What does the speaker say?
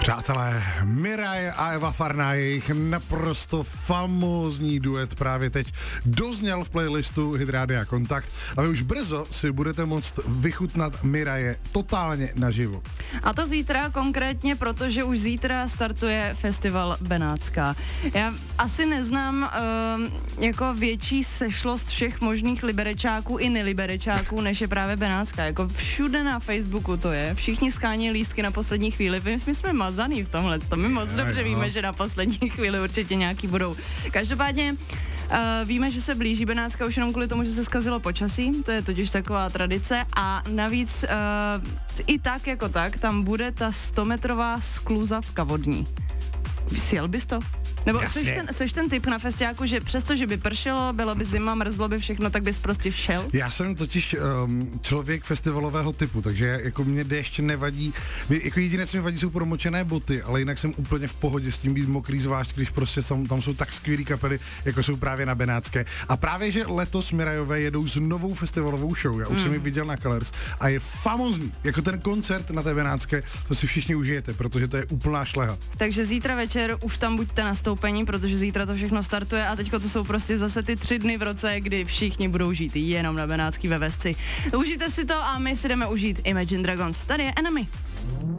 Přátelé, Miraj a Eva Farná, jejich naprosto famózní duet právě teď dozněl v playlistu Hit Rádia Kontakt a vy už brzo si budete moct vychutnat Miraje totálně naživo. A to zítra konkrétně, protože už zítra startuje festival Benátská. Já asi neznám jako větší sešlost všech možných liberečáků i neliberečáků, než je právě Benátská. Jako všude na Facebooku to je. Všichni skání lístky na poslední chvíli. My jsme mazaný v tomhle. To my moc dobře víme, že na poslední chvíli určitě nějaký budou. Každopádně víme, že se blíží Benátská už jenom kvůli tomu, že se zkazilo počasí, to je totiž taková tradice a navíc i tak jako tak, tam bude ta 100metrová skluzavka vodní. Sjel bys to? Nebo seš ten typ na festiáku, že přesto, že by pršelo, bylo by zima, mrzlo by všechno, tak bys prostě všel? Já jsem totiž člověk festivalového typu, takže jako mě déšť nevadí. Jako jediné, co mi vadí, jsou promočené boty, ale jinak jsem úplně v pohodě s tím být mokrý, zvlášť když prostě tam jsou tak skvělý kapely, jako jsou právě na Benátské. A právě, že letos Mirajové jedou s novou festivalovou show. Já už jsem ji viděl na Colors a je famózní. Jako ten koncert na té Benátské, to si všichni užijete, protože to je úplná šleha. Takže zítra večer už tam buďte nastoupení, protože zítra to všechno startuje a teďko to jsou prostě zase ty 3 dny v roce, kdy všichni budou žít jenom na Benátský ve Vesci. Užijte si to a my si jdeme užít Imagine Dragons. Tady je Enemy.